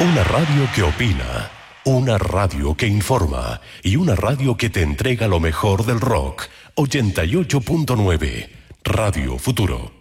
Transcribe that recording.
Una radio que opina, una radio que informa y una radio que te entrega lo mejor del rock. 88.9 Radio Futuro.